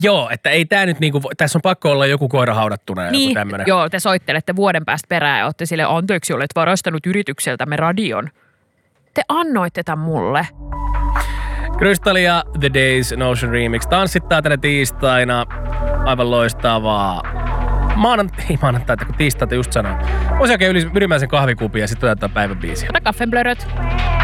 Joo, että ei tää nyt niinku, tässä on pakko olla joku koira haudattuna ja Niin, joku tämmönen. joo, te soittelette vuoden päästä perään ja olette sille, anteeksi, olet varastanut yritykseltämme radion. Te annoitte tämän mulle. Crystalia The Days in Ocean Remix tanssittaa tänä tiistaina. Aivan loistavaa. Ei maanantaita, kun tiistaita just sanoin. Voisi oikein ylimääräisen kahvikupin ja sitten otetaan päivän biisiä. Ota kaffenblöröt.